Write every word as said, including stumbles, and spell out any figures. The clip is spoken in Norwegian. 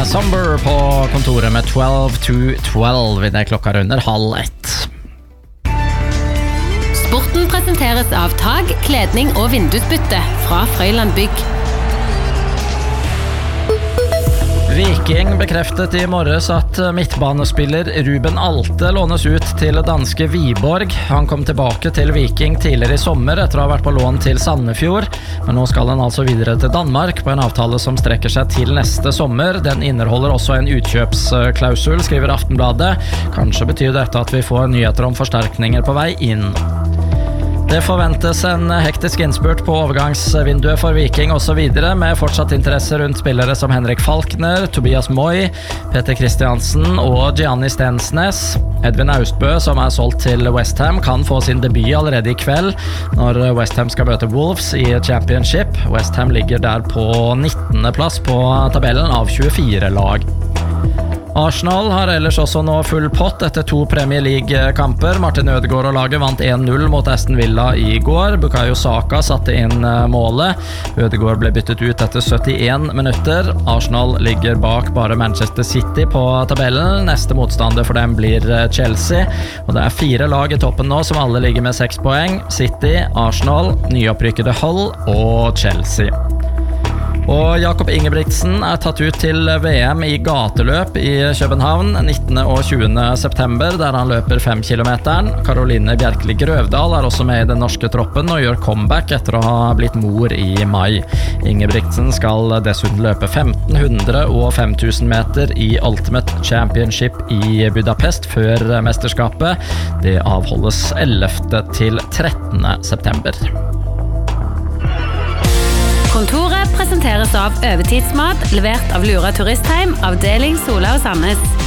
Somber på kontoret med tolv to tolv. Det er klokka runder halv ett. Sporten presenteres av tag, kledning og vindusbytte fra Frøyland Bygg. Viking bekreftet i morges at midtbanespiller Ruben Alte lånes ut til danske Viborg. Han kom tilbake til Viking tidligere i sommer etter å ha vært på lån til Sandefjord, men nå skal han altså videre til Danmark på en avtale som strekker seg til neste sommer. Den inneholder også en utkjøpsklausul, skriver Aftenbladet. Kanskje betyr dette at vi får nyheter om forsterkninger på vei inn. Det forventes en hektisk innspurt på overgangsvinduet for Viking og så videre, med fortsatt interesse rundt spillere som Henrik Falkner, Tobias Moy, Peter Christiansen og Gianni Stensnes. Edvin Austbø, som er solgt til West Ham, kan få sin debut allerede i kveld når West Ham skal møte Wolves i Championship. West Ham ligger der på nittende plass på tabellen av tjuefire lag. Arsenal har ellers også nå full pott etter to Premier League-kamper. Martin Ødegaard og laget vant en null mot Aston Villa i går. Bukayo Saka satte inn målet. Ødegaard ble byttet ut etter syttien minutter. Arsenal ligger bak bare Manchester City på tabellen. Neste motstander for dem blir Chelsea. Og det er fire lag i toppen nå som alle ligger med seks poeng. City, Arsenal, nyopprykkede Hull og Chelsea. Og Jakob Ingebrigtsen er tatt ut til V M i gateløp i København nittende og tjuende september, der han løper fem kilometer. Caroline Bjerkeli Grøvdal er også med i den norske troppen og gjør comeback etter å ha blitt mor i mai. Ingebrigtsen skal dessuten løpe femten hundre og fem tusen meter i Ultimate Championship i Budapest før mesterskapet. Det avholdes ellevte til trettende september. Kontoret presenteres av Øvertidsmat, levert av Lura Turistheim, avdeling Sola og Sandnes.